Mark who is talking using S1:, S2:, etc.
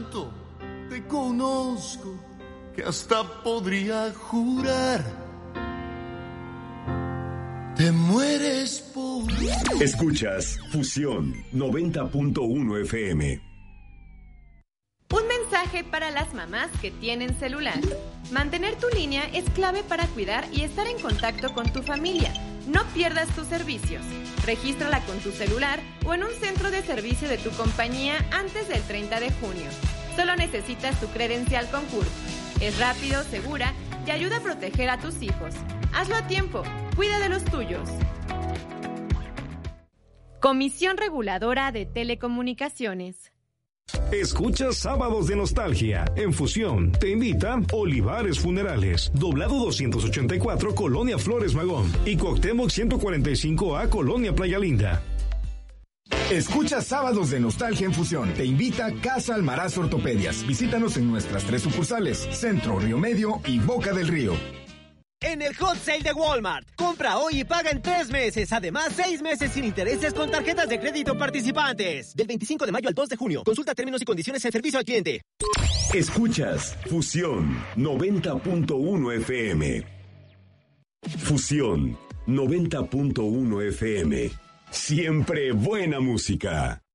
S1: tanto te conozco que hasta podría jurar. Te mueres por...
S2: Escuchas Fusión 90.1 FM.
S3: Un mensaje para las mamás que tienen celular. Mantener tu línea es clave para cuidar y estar en contacto con tu familia. No pierdas tus servicios. Regístrala con tu celular o en un centro de servicio de tu compañía antes del 30 de junio. Solo necesitas tu credencial con CURP. Es rápido, segura y ayuda a proteger a tus hijos. Hazlo a tiempo. Cuida de los tuyos. Comisión Reguladora de Telecomunicaciones.
S4: Escucha Sábados de Nostalgia. En Fusión te invita Olivares Funerales, Doblado 284, Colonia Flores Magón, y Cuauhtémoc 145A, Colonia Playa Linda.
S5: Escucha Sábados de Nostalgia en Fusión. Te invita Casa Almaraz Ortopedias. Visítanos en nuestras 3 sucursales: Centro, Río Medio y Boca del Río.
S6: En el Hot Sale de Walmart, compra hoy y paga en 3 meses. Además, 6 meses sin intereses con tarjetas de crédito participantes. Del 25 de mayo al 2 de junio. Consulta términos y condiciones en servicio al cliente.
S2: Escuchas Fusión 90.1 FM. Fusión 90.1 FM. Siempre buena música.